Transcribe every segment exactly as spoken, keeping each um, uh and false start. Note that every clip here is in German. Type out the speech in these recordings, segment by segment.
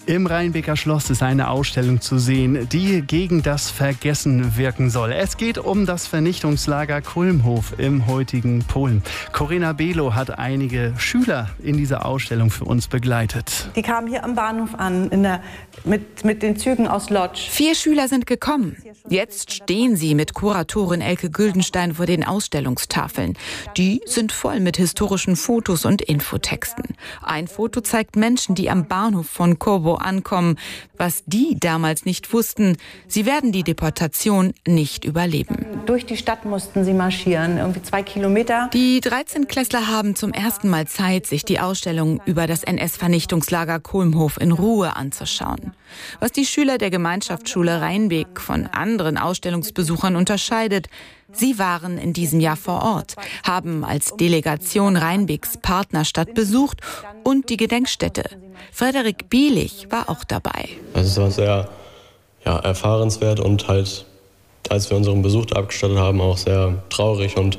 Im Rheinbeker Schloss ist eine Ausstellung zu sehen, die gegen das Vergessen wirken soll. Es geht um das Vernichtungslager Kulmhof im heutigen Polen. Corinna Below hat einige Schüler in dieser Ausstellung für uns begleitet. Die kamen hier am Bahnhof an, in der, mit, mit den Zügen aus Lodz. Vier Schüler sind gekommen. Jetzt stehen sie mit Kuratorin Elke Güldenstein vor den Ausstellungstafeln. Die sind voll mit historischen Fotos und Infotexten. Ein Foto zeigt Menschen, die am Bahnhof von Koło ankommen. Was die damals nicht wussten, sie werden die Deportation nicht überleben. Durch die Stadt mussten sie marschieren, irgendwie zwei Kilometer. Die dreizehn-Klässler haben zum ersten Mal Zeit, sich die Ausstellung über das N S-Vernichtungslager Kulmhof in Ruhe anzuschauen. Was die Schüler der Gemeinschaftsschule Rheinbek von anderen Ausstellungsbesuchern unterscheidet: Sie waren in diesem Jahr vor Ort, haben als Delegation Rheinbeks Partnerstadt besucht und die Gedenkstätte. Frederik Bielich war auch dabei. Also es war sehr ja, erfahrenswert und halt, als wir unseren Besuch abgestattet haben, auch sehr traurig und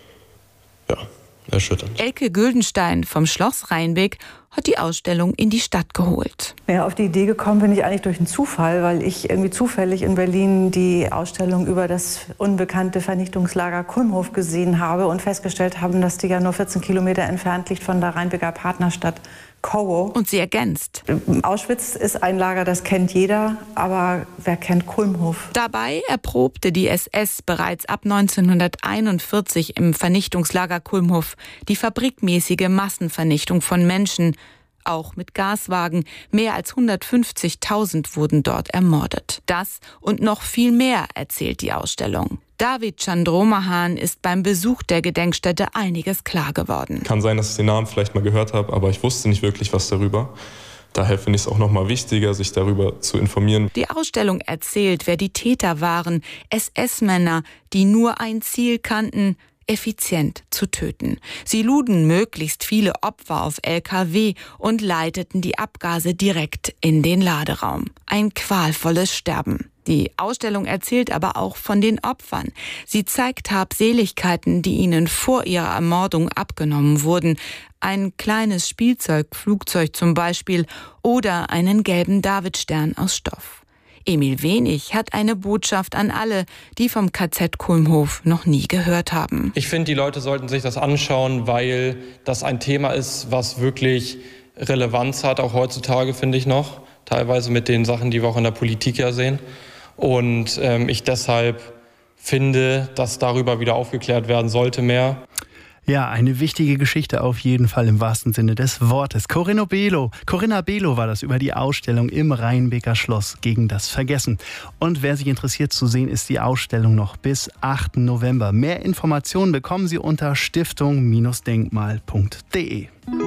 ja, erschütternd. Elke Güldenstein vom Schloss Rheinbek hat die Ausstellung in die Stadt geholt. Ja, auf die Idee gekommen bin ich eigentlich durch einen Zufall, weil ich irgendwie zufällig in Berlin die Ausstellung über das unbekannte Vernichtungslager Kulmhof gesehen habe und festgestellt habe, dass die ja nur vierzehn Kilometer entfernt liegt von der Rheinbeker Partnerstadt Koło. Und sie ergänzt: Auschwitz ist ein Lager, das kennt jeder, aber wer kennt Kulmhof? Dabei erprobte die S S bereits ab neunzehnhunderteinundvierzig im Vernichtungslager Kulmhof die fabrikmäßige Massenvernichtung von Menschen. Auch mit Gaswagen. Mehr als hundertfünfzigtausend wurden dort ermordet. Das und noch viel mehr erzählt die Ausstellung. David Chandromahan ist beim Besuch der Gedenkstätte einiges klar geworden. Kann sein, dass ich den Namen vielleicht mal gehört habe, aber ich wusste nicht wirklich was darüber. Daher finde ich es auch noch mal wichtiger, sich darüber zu informieren. Die Ausstellung erzählt, wer die Täter waren. S S-Männer, die nur ein Ziel kannten: effizient zu töten. Sie luden möglichst viele Opfer auf L K W und leiteten die Abgase direkt in den Laderaum. Ein qualvolles Sterben. Die Ausstellung erzählt aber auch von den Opfern. Sie zeigt Habseligkeiten, die ihnen vor ihrer Ermordung abgenommen wurden. Ein kleines Spielzeugflugzeug zum Beispiel oder einen gelben Davidstern aus Stoff. Emil Wenig hat eine Botschaft an alle, die vom K Z Kulmhof noch nie gehört haben. Ich finde, die Leute sollten sich das anschauen, weil das ein Thema ist, was wirklich Relevanz hat, auch heutzutage, finde ich noch. Teilweise mit den Sachen, die wir auch in der Politik ja sehen. Und ähm, ich deshalb finde, dass darüber wieder aufgeklärt werden sollte mehr. Ja, eine wichtige Geschichte auf jeden Fall im wahrsten Sinne des Wortes. Corinna Below, Corinna Below war das über die Ausstellung im Rheinbeker Schloss gegen das Vergessen. Und wer sich interessiert, zu sehen ist die Ausstellung noch bis achten November. Mehr Informationen bekommen Sie unter stiftung Bindestrich denkmal punkt de.